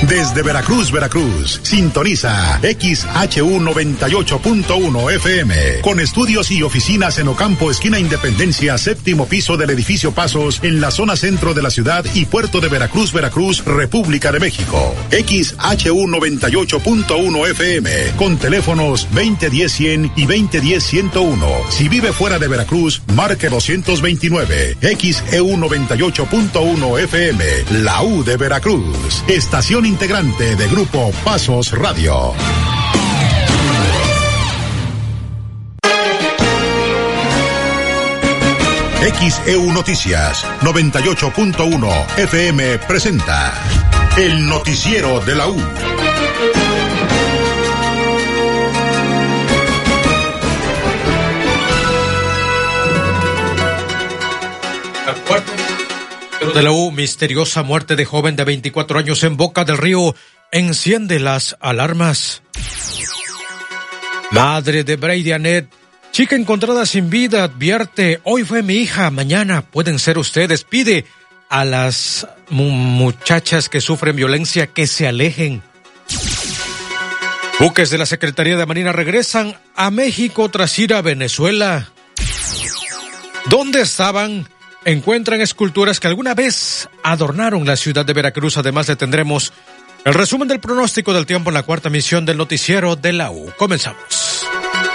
Desde Veracruz, Veracruz, sintoniza XHU 98.1 FM, con estudios y oficinas en Ocampo, esquina Independencia, séptimo piso del edificio Pasos, en la zona centro de la ciudad y puerto de Veracruz, Veracruz, República de México. XHU 98.1 FM, con teléfonos 2010-100 y 2010-101. Si vive fuera de Veracruz, marque 229. XEU 98.1 FM, la U de Veracruz, estación integrante de Grupo Pasos Radio. XEU Noticias 98.1 FM presenta el noticiero de la U. De la U, misteriosa muerte de joven de 24 años en Boca del Río enciende las alarmas. Madre de Brady Annette, chica encontrada sin vida, advierte: hoy fue mi hija, mañana pueden ser ustedes. Pide a las muchachas que sufren violencia que se alejen. Buques de la Secretaría de Marina regresan a México tras ir a Venezuela. ¿Dónde estaban? Encuentran esculturas que alguna vez adornaron la ciudad de Veracruz. Además, le tendremos el resumen del pronóstico del tiempo en la cuarta emisión del noticiero de la U. Comenzamos.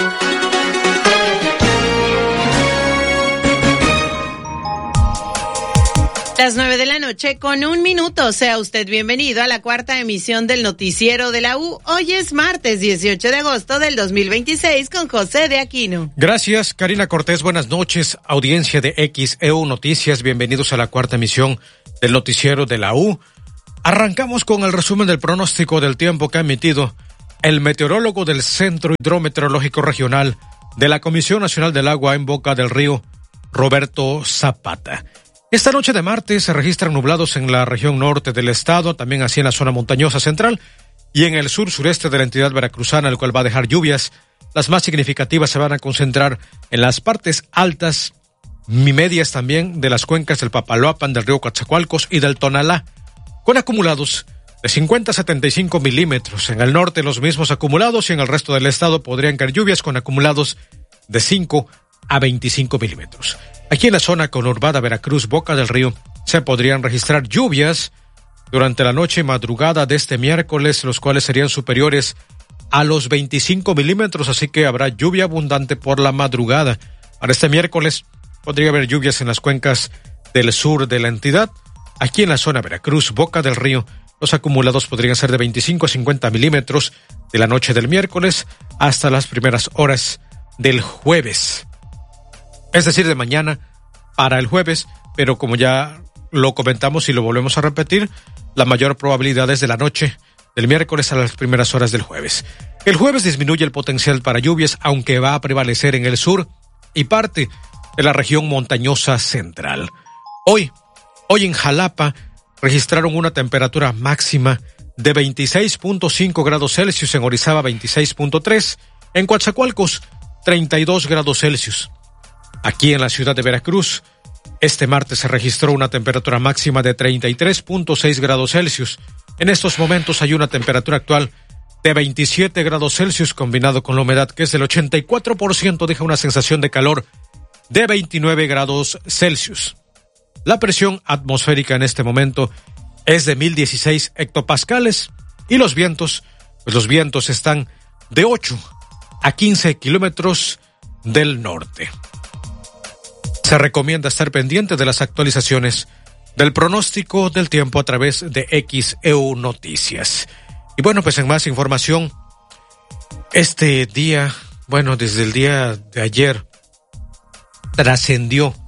Las 9:00 con 1 minuto. Sea usted bienvenido a la cuarta emisión del noticiero de la U. Hoy es martes 18 de agosto del 2026 con José de Aquino. Gracias, Karina Cortés. Buenas noches, audiencia de XEU Noticias. Bienvenidos a la cuarta emisión del noticiero de la U. Arrancamos con el resumen del pronóstico del tiempo que ha emitido el meteorólogo del Centro Hidrometeorológico Regional de la Comisión Nacional del Agua en Boca del Río, Roberto Zapata. Esta noche de martes se registran nublados en la región norte del estado, también así en la zona montañosa central y en el sur-sureste de la entidad veracruzana, el cual va a dejar lluvias. Las más significativas se van a concentrar en las partes altas y medias también de las cuencas del Papaloapan, del río Coatzacoalcos y del Tonalá, con acumulados de 50 a 75 milímetros. En el norte los mismos acumulados y en el resto del estado podrían caer lluvias con acumulados de 5 a 25 milímetros. Aquí en la zona conurbada Veracruz, Boca del Río, se podrían registrar lluvias durante la noche y madrugada de este miércoles, los cuales serían superiores a los 25 milímetros, así que habrá lluvia abundante por la madrugada. Para este miércoles podría haber lluvias en las cuencas del sur de la entidad. Aquí en la zona Veracruz, Boca del Río, los acumulados podrían ser de 25 a 50 milímetros de la noche del miércoles hasta las primeras horas del jueves. Es decir, de mañana para el jueves, pero como ya lo comentamos y lo volvemos a repetir, la mayor probabilidad es de la noche del miércoles a las primeras horas del jueves. El jueves disminuye el potencial para lluvias, aunque va a prevalecer en el sur y parte de la región montañosa central. Hoy en Jalapa registraron una temperatura máxima de 26.5 grados Celsius, en Orizaba 26.3, en Coatzacoalcos 32 grados Celsius. Aquí en la ciudad de Veracruz, este martes se registró una temperatura máxima de 33.6 grados Celsius. En estos momentos hay una temperatura actual de 27 grados Celsius, combinado con la humedad que es del 84%, deja una sensación de calor de 29 grados Celsius. La presión atmosférica en este momento es de 1016 hectopascales y los vientos están de 8 a 15 kilómetros del norte. Se recomienda estar pendiente de las actualizaciones del pronóstico del tiempo a través de XEU Noticias. Y bueno, pues en más información, este día, desde el día de ayer, trascendió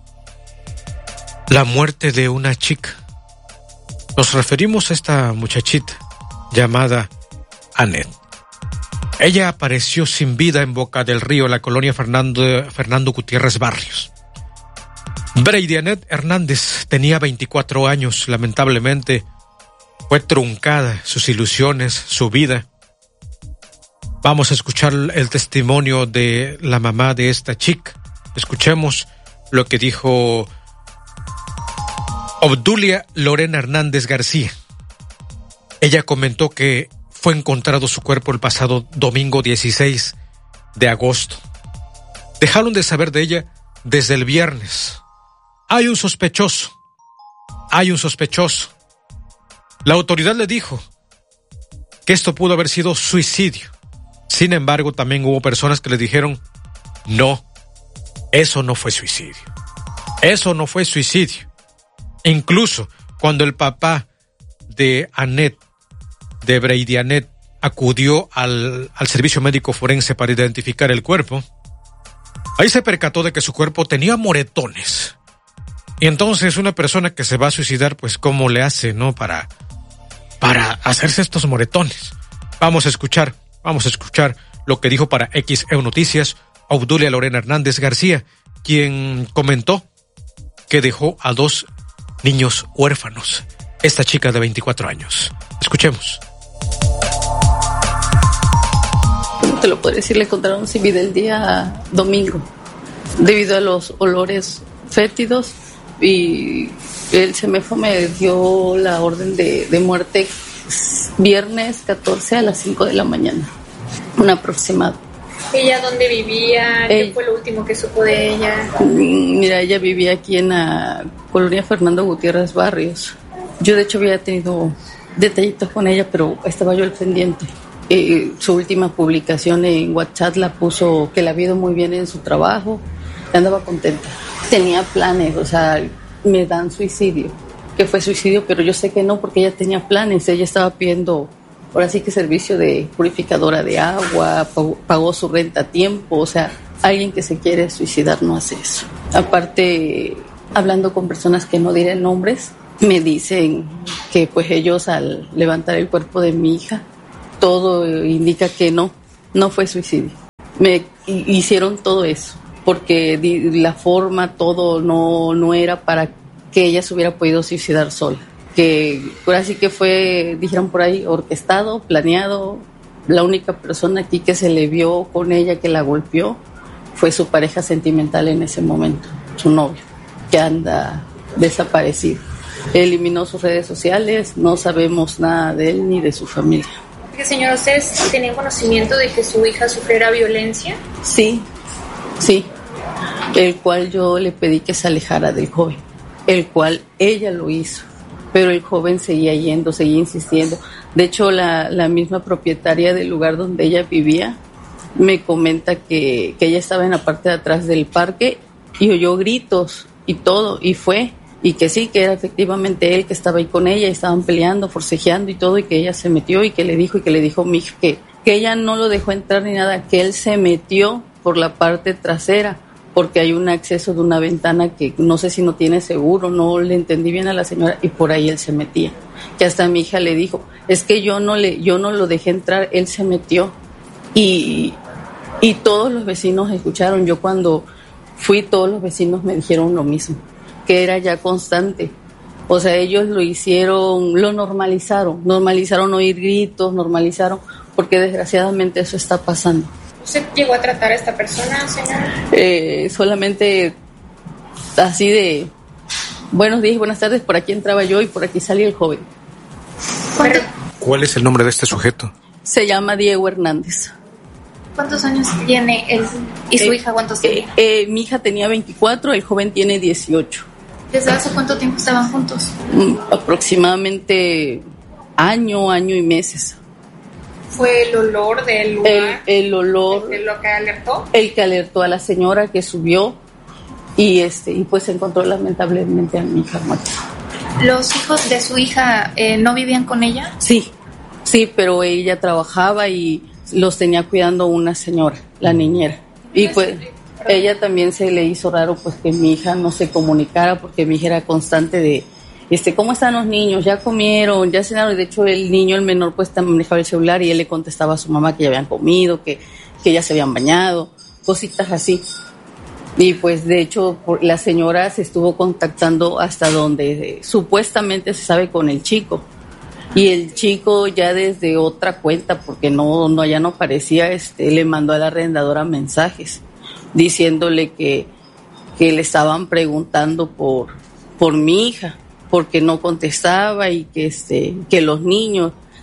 la muerte de una chica. Nos referimos a esta muchachita llamada Annette. Ella apareció sin vida en Boca del Río, en la colonia Fernando Gutiérrez Barrios. Brady Annette Hernández tenía 24 años. Lamentablemente fue truncada sus ilusiones, su vida. Vamos a escuchar el testimonio de la mamá de esta chica. Escuchemos lo que dijo Obdulia Lorena Hernández García. Ella comentó que fue encontrado su cuerpo el pasado domingo 16 de agosto. Dejaron de saber de ella desde el viernes. Hay un sospechoso. La autoridad le dijo que esto pudo haber sido suicidio. Sin embargo, también hubo personas que le dijeron, no, eso no fue suicidio. Incluso cuando el papá de Annette, de Brady Annette, acudió al servicio médico forense para identificar el cuerpo, ahí se percató de que su cuerpo tenía moretones. Y entonces una persona que se va a suicidar, pues ¿cómo le hace, no? Para hacerse estos moretones. Vamos a escuchar lo que dijo para XEU Noticias Obdulia Lorena Hernández García, quien comentó que dejó a 2 niños huérfanos. Esta chica de 24 años. Escuchemos. Te lo puedo decir, le encontraron sin vida el día domingo, debido a los olores fétidos, y el CEMEFO me dio la orden de muerte viernes 14 a las 5 de la mañana, un aproximado. ¿Ella dónde vivía? ¿Qué fue lo último que supo de ella? Mira, ella vivía aquí en la colonia Fernando Gutiérrez Barrios. Yo de hecho había tenido detallitos con ella, pero estaba yo al pendiente. Su última publicación en WhatsApp la puso que la había ido muy bien en su trabajo, andaba contenta. Tenía planes, o sea, me dan suicidio, que fue suicidio, pero yo sé que no, porque ella tenía planes. Ella estaba pidiendo, ahora sí que servicio de purificadora de agua, pagó su renta a tiempo. O sea, alguien que se quiere suicidar no hace eso. Aparte, hablando con personas que no diré nombres, me dicen que pues ellos al levantar el cuerpo de mi hija, todo indica que no fue suicidio. Me hicieron todo eso, porque la forma, todo no era para que ella se hubiera podido suicidar sola. Que ahora sí que fue, dijeron por ahí, orquestado, planeado. La única persona aquí que se le vio con ella, que la golpeó, fue su pareja sentimental en ese momento, su novio, que anda desaparecido. Eliminó sus redes sociales, no sabemos nada de él ni de su familia. Señora, ¿ustedes tenían conocimiento de que su hija sufriera violencia? Sí, el cual yo le pedí que se alejara del joven, el cual ella lo hizo, pero el joven seguía yendo, seguía insistiendo. De hecho, la misma propietaria del lugar donde ella vivía me comenta que ella estaba en la parte de atrás del parque y oyó gritos y todo, y fue, y que sí, que era efectivamente él que estaba ahí con ella, y estaban peleando, forcejeando y todo, y que ella se metió y que le dijo mi hija que ella no lo dejó entrar ni nada, que él se metió por la parte trasera, porque hay un acceso de una ventana que no sé si no tiene seguro, no le entendí bien a la señora, y por ahí él se metía. Que hasta mi hija le dijo, es que yo no lo dejé entrar, él se metió. Y todos los vecinos escucharon. Yo cuando fui, todos los vecinos me dijeron lo mismo, que era ya constante. O sea, ellos lo hicieron, lo normalizaron oír gritos, porque desgraciadamente eso está pasando. ¿Usted llegó a tratar a esta persona, señora? Solamente así de buenos días, buenas tardes, por aquí entraba yo y por aquí salía el joven. ¿Cuál es el nombre de este sujeto? Se llama Diego Hernández. ¿Cuántos años tiene él? ¿Y su hija cuántos tiene? Mi hija tenía 24, el joven tiene 18. ¿Desde hace cuánto tiempo estaban juntos? Aproximadamente año y meses. ¿Fue el olor del lugar? El olor. ¿Lo que alertó? El que alertó a la señora, que subió y pues se encontró lamentablemente a mi hija muerta. ¿Los hijos de su hija no vivían con ella? Sí, pero ella trabajaba y los tenía cuidando una señora, la niñera. Y pues ella también se le hizo raro pues que mi hija no se comunicara, porque mi hija era constante de ¿cómo están los niños? ¿Ya comieron? ¿Ya cenaron? De hecho, el niño, el menor, pues manejaba el celular y él le contestaba a su mamá que ya habían comido, que ya se habían bañado, cositas así. Y pues, de hecho, la señora se estuvo contactando hasta donde supuestamente se sabe con el chico. Y el chico ya desde otra cuenta, porque ya no aparecía, le mandó a la arrendadora mensajes diciéndole que le estaban preguntando por mi hija, porque no contestaba y que los niños,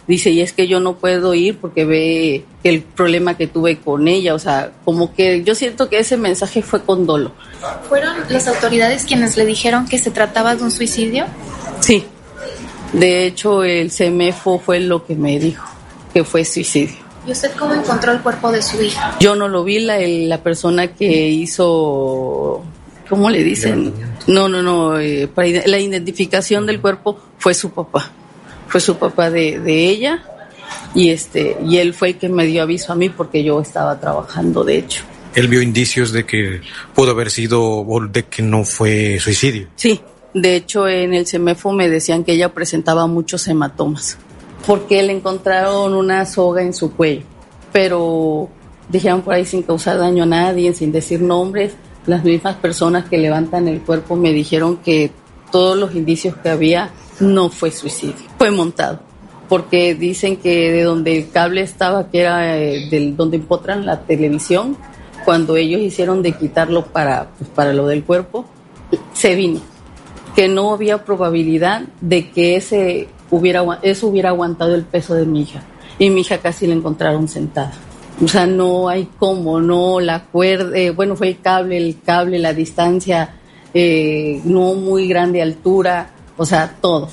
Dice, y es que yo no puedo ir porque ve el problema que tuve con ella. O sea, como que yo siento que ese mensaje fue con dolo. ¿Fueron las autoridades quienes le dijeron que se trataba de un suicidio? Sí. De hecho, el CEMEFO fue lo que me dijo, que fue suicidio. ¿Y usted cómo encontró el cuerpo de su hija? Yo no lo vi, la persona que hizo, ¿cómo le dicen? No, para la identificación del cuerpo fue su papá. Fue su papá de ella y él fue el que me dio aviso a mí porque yo estaba trabajando, de hecho. ¿Él vio indicios de que pudo haber sido o de que no fue suicidio? Sí, de hecho en el CEMEFO me decían que ella presentaba muchos hematomas porque le encontraron una soga en su cuello, pero dijeron por ahí sin causar daño a nadie, sin decir nombres. Las mismas personas que levantan el cuerpo me dijeron que todos los indicios que había no fue suicidio, fue montado, porque dicen que de donde el cable estaba, que era donde empotran la televisión, cuando ellos hicieron de quitarlo para lo del cuerpo, se vino, que no había probabilidad de que eso hubiera aguantado el peso de mi hija, y mi hija casi la encontraron sentada. O sea, no hay cómo, no la cuerda, fue el cable, la distancia, no muy grande altura. O sea, todo.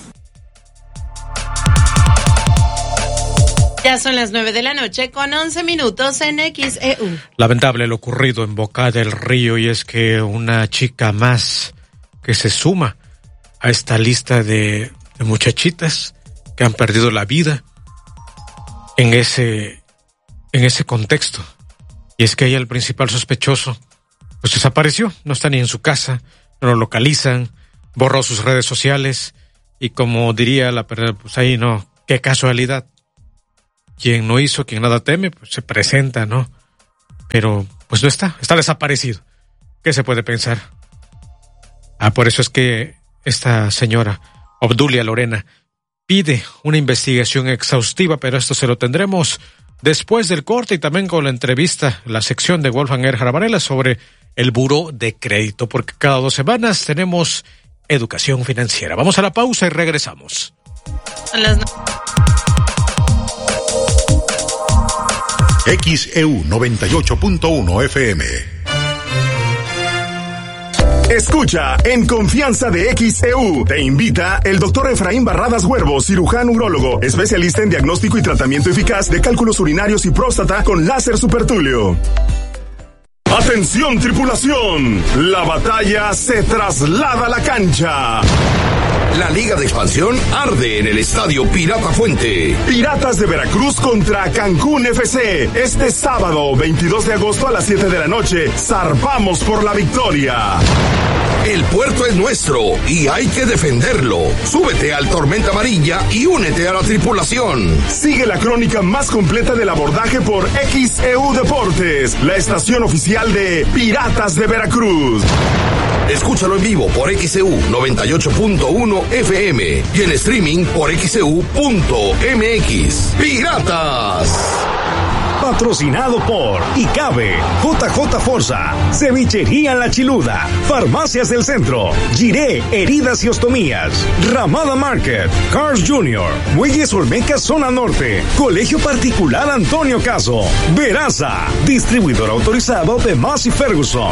Ya son las 9:00 con 11 minutos en XEU. Lamentable lo ocurrido en Boca del Río, y es que una chica más que se suma a esta lista de muchachitas que han perdido la vida en ese contexto. Y es que ella, el principal sospechoso, pues desapareció, no está ni en su casa, no lo localizan, borró sus redes sociales y, como diría la persona, pues ahí no, qué casualidad. Quien no hizo, quien nada teme, pues se presenta, ¿no? Pero pues no está desaparecido. ¿Qué se puede pensar? Por eso es que esta señora, Obdulia Lorena, pide una investigación exhaustiva, pero esto se lo tendremos después del corte y también con la entrevista, la sección de Wolfgang Erhard Varela sobre el buró de crédito, porque cada 2 semanas tenemos educación financiera. Vamos a la pausa y regresamos. XEU 98.1 FM. Escucha En Confianza de XEU. Te invita el doctor Efraín Barradas Huervo, cirujano urólogo, especialista en diagnóstico y tratamiento eficaz de cálculos urinarios y próstata con láser supertúleo. ¡Atención, tripulación! La batalla se traslada a la cancha. La Liga de Expansión arde en el Estadio Pirata Fuente. Piratas de Veracruz contra Cancún FC. Este sábado, 22 de agosto a las 7 de la noche. Zarpamos por la victoria. El puerto es nuestro y hay que defenderlo. Súbete al Tormenta Amarilla y únete a la tripulación. Sigue la crónica más completa del abordaje por XEU Deportes, la estación oficial de Piratas de Veracruz. Escúchalo en vivo por XEU 98.1 FM y en streaming por XEU.mx. ¡Piratas! Patrocinado por ICABE, JJ Forza, Cevichería La Chiluda, Farmacias del Centro, Giré, Heridas y Ostomías, Ramada Market, Cars Jr., Muelles Olmeca Zona Norte, Colegio Particular Antonio Caso, Veraza, distribuidor autorizado de Massey Ferguson.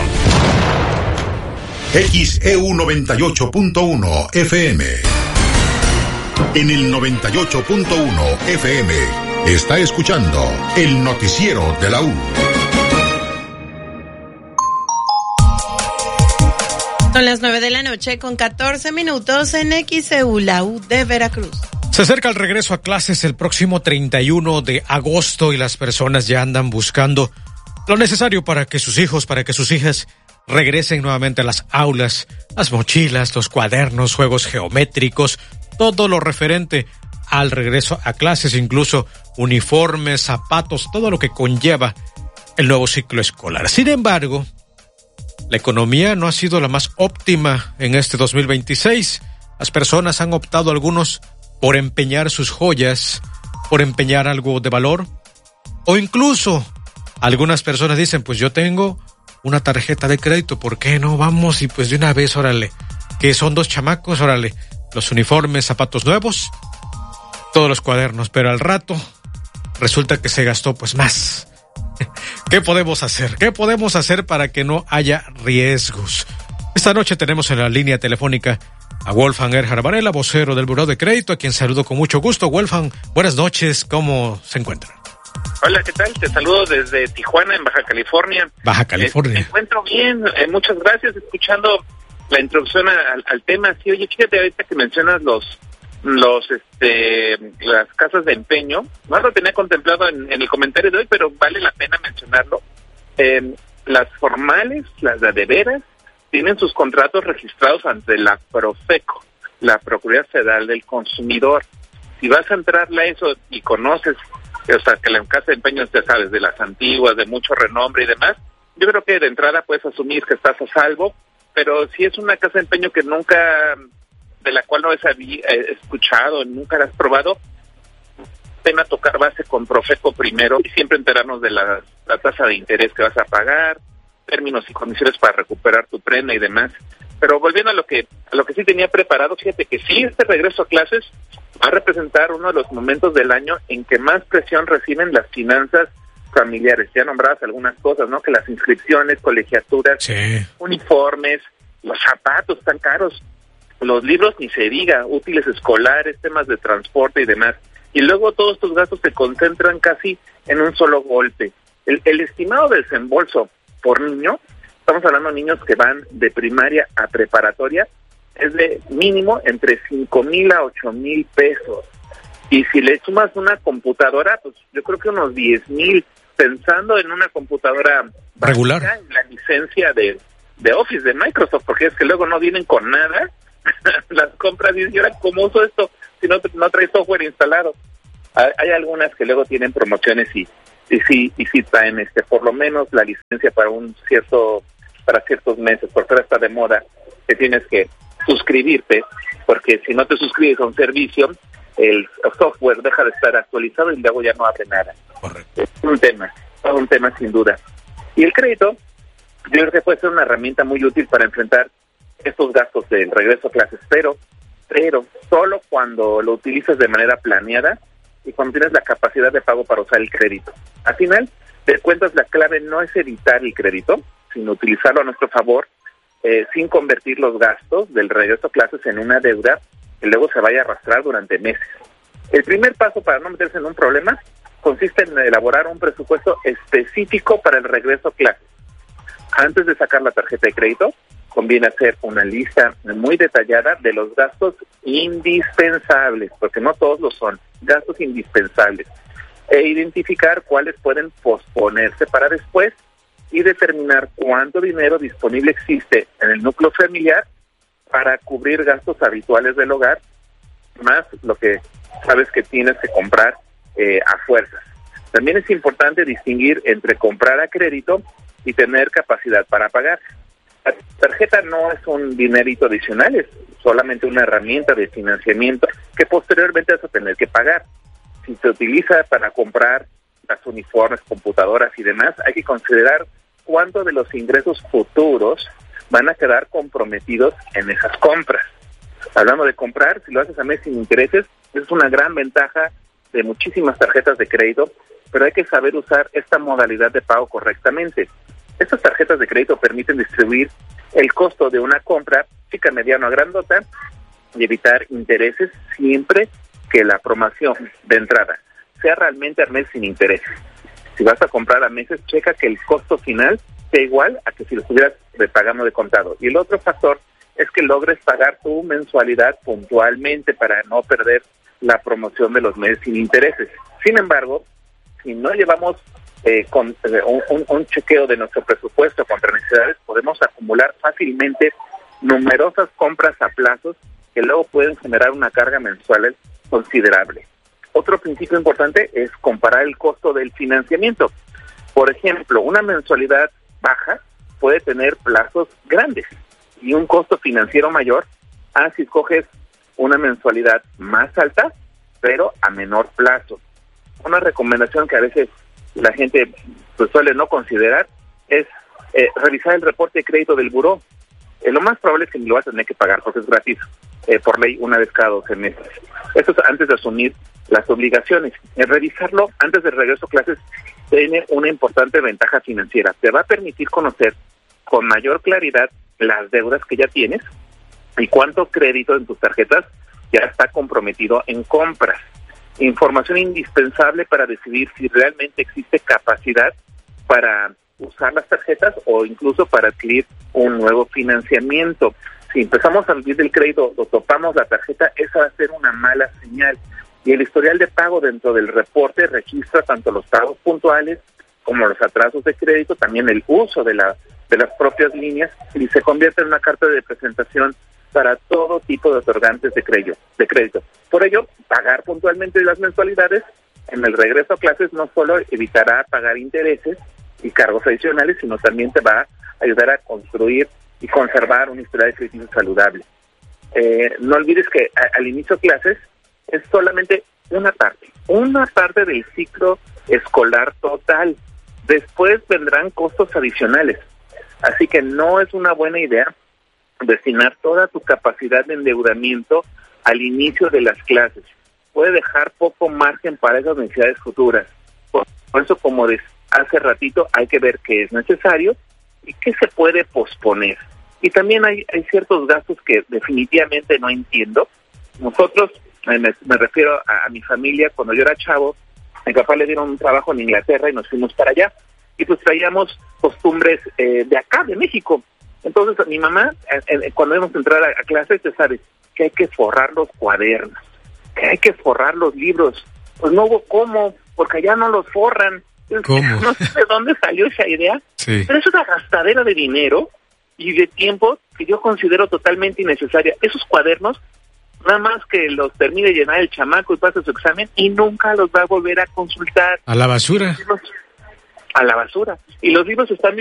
XEU 98.1 FM. En el 98.1 FM está escuchando el noticiero de la U. Son las 9:00 con 14 minutos en XEU, la U de Veracruz. Se acerca el regreso a clases el próximo 31 de agosto y las personas ya andan buscando lo necesario para que sus hijos, para que sus hijas regresen nuevamente a las aulas, las mochilas, los cuadernos, juegos geométricos, todo lo referente al regreso a clases, incluso uniformes, zapatos, todo lo que conlleva el nuevo ciclo escolar. Sin embargo, la economía no ha sido la más óptima en este 2026. Las personas han optado, algunos, por empeñar sus joyas, por empeñar algo de valor, o incluso algunas personas dicen, pues yo tengo una tarjeta de crédito, ¿por qué no? Vamos y pues de una vez, órale, que son 2 chamacos, órale, los uniformes, zapatos nuevos, todos los cuadernos, pero al rato resulta que se gastó pues más. ¿Qué podemos hacer? ¿Qué podemos hacer para que no haya riesgos? Esta noche tenemos en la línea telefónica a Wolfgang Erhard Varela, vocero del Buró de Crédito, a quien saludo con mucho gusto. Wolfgang, buenas noches, ¿cómo se encuentra? Hola, ¿qué tal? Te saludo desde Tijuana, en Baja California. Baja California. Me encuentro bien, muchas gracias, escuchando la introducción al tema. Sí, oye, fíjate ahorita que mencionas las casas de empeño. No lo tenía contemplado en el comentario de hoy, pero vale la pena mencionarlo. Las formales, las de veras, tienen sus contratos registrados ante la Profeco, la Procuraduría Federal del Consumidor. Si vas a entrarle a eso y conoces, o sea, que la casa de empeño, ya sabes, de las antiguas, de mucho renombre y demás, yo creo que de entrada puedes asumir que estás a salvo, pero si es una casa de empeño que nunca, de la cual no has escuchado, nunca la has probado, pena tocar base con Profeco primero y siempre enterarnos de la tasa de interés que vas a pagar, términos y condiciones para recuperar tu prenda y demás. Pero volviendo a lo que sí tenía preparado, fíjate que sí, este regreso a clases va a representar uno de los momentos del año en que más presión reciben las finanzas familiares. Ya nombradas algunas cosas, ¿no? Que las inscripciones, colegiaturas, sí, uniformes, los zapatos tan caros, los libros ni se diga, útiles escolares, temas de transporte y demás. Y luego todos estos gastos se concentran casi en un solo golpe. El estimado del desembolso por niño, estamos hablando de niños que van de primaria a preparatoria, es de mínimo entre 5,000 a 8,000 pesos. Y si le sumas una computadora, pues yo creo que unos 10,000, pensando en una computadora regular, básica, en la licencia de Office de Microsoft, porque es que luego no vienen con nada. Las compras, y ahora, ¿cómo uso esto si no trae software instalado? Hay algunas que luego tienen promociones y sí traen por lo menos la licencia para ciertos meses, porque ahora está de moda que tienes que suscribirte, porque si no te suscribes a un servicio, el software deja de estar actualizado y luego ya no abre nada. Correcto. Es un tema sin duda. Y el crédito, yo creo que puede ser una herramienta muy útil para enfrentar estos gastos del regreso a clases, pero solo cuando lo utilizas de manera planeada y cuando tienes la capacidad de pago para usar el crédito. Al final de cuentas, la clave no es evitar el crédito, sino utilizarlo a nuestro favor, sin convertir los gastos del regreso a clases en una deuda que luego se vaya a arrastrar durante meses. El primer paso para no meterse en un problema consiste en elaborar un presupuesto específico para el regreso a clases. Antes de sacar la tarjeta de crédito, conviene hacer una lista muy detallada de los gastos indispensables, porque no todos lo son, gastos indispensables, e identificar cuáles pueden posponerse para después y determinar cuánto dinero disponible existe en el núcleo familiar para cubrir gastos habituales del hogar, más lo que sabes que tienes que comprar a fuerzas. También es importante distinguir entre comprar a crédito y tener capacidad para pagar. La tarjeta no es un dinerito adicional, es solamente una herramienta de financiamiento que posteriormente vas a tener que pagar. Si se utiliza para comprar las uniformes, computadoras y demás, hay que considerar cuánto de los ingresos futuros van a quedar comprometidos en esas compras. Hablando de comprar, si lo haces a mes sin intereses, es una gran ventaja de muchísimas tarjetas de crédito, pero hay que saber usar esta modalidad de pago correctamente. Estas tarjetas de crédito permiten distribuir el costo de una compra, chica, mediana o grandota, y evitar intereses siempre que la promoción de entrada sea realmente a mes sin intereses. Si vas a comprar a meses, checa que el costo final sea igual a que si lo estuvieras pagando de contado. Y el otro factor es que logres pagar tu mensualidad puntualmente para no perder la promoción de los meses sin intereses. Sin embargo, si no llevamos con un chequeo de nuestro presupuesto contra necesidades, podemos acumular fácilmente numerosas compras a plazos que luego pueden generar una carga mensual considerable. Otro principio importante es comparar el costo del financiamiento. Por ejemplo, una mensualidad baja puede tener plazos grandes y un costo financiero mayor si escoges una mensualidad más alta, pero a menor plazo. Una recomendación que a veces la gente pues suele no considerar es revisar el reporte de crédito del buró. Lo más probable es que ni lo vas a tener que pagar porque es gratis, por ley una vez cada 12 meses. Esto es antes de asumir las obligaciones. Revisarlo antes del regreso a clases tiene una importante ventaja financiera. Te va a permitir conocer con mayor claridad las deudas que ya tienes y cuánto crédito en tus tarjetas ya está comprometido en compras. Información indispensable para decidir si realmente existe capacidad para usar las tarjetas o incluso para adquirir un nuevo financiamiento. Si empezamos a vivir del crédito o topamos la tarjeta, esa va a ser una mala señal. Y el historial de pago dentro del reporte registra tanto los pagos puntuales como los atrasos de crédito, también el uso de las propias líneas, y se convierte en una carta de presentación para todo tipo de otorgantes de crédito. Por ello, pagar puntualmente las mensualidades en el regreso a clases no solo evitará pagar intereses y cargos adicionales, sino también te va a ayudar a construir y conservar una historia de crédito saludable. No olvides que al inicio de clases es solamente una parte del ciclo escolar total. Después vendrán costos adicionales. Así que no es una buena idea destinar toda tu capacidad de endeudamiento al inicio de las clases. Puede dejar poco margen para esas necesidades futuras. Por eso, como hace ratito, hay que ver qué es necesario y qué se puede posponer. Y también hay ciertos gastos que definitivamente no entiendo. Nosotros, me refiero a mi familia, cuando yo era chavo, a mi papá le dieron un trabajo en Inglaterra y nos fuimos para allá. Y pues traíamos costumbres de acá, de México. Entonces, a mi mamá, cuando íbamos a entrar a clases, ya sabes, que hay que forrar los cuadernos, que hay que forrar los libros. Pues no hubo cómo, porque allá no los forran. ¿Cómo? No sé de dónde salió esa idea, sí. Pero es una gastadera de dinero y de tiempo que yo considero totalmente innecesaria. Esos cuadernos, nada más que los termine de llenar el chamaco y pase su examen y nunca los va a volver a consultar. A la basura. A la basura. Y los libros están